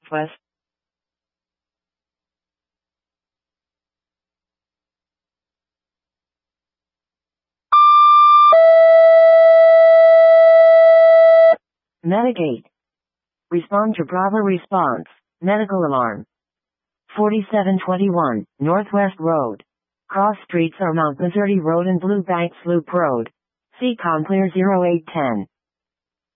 West. Metagate. Respond to Bravo response. Medical alarm. 4721, Northwest Road. Cross streets are Mount Desert Road and Blue Banks Loop Road. CCOM clear 0810.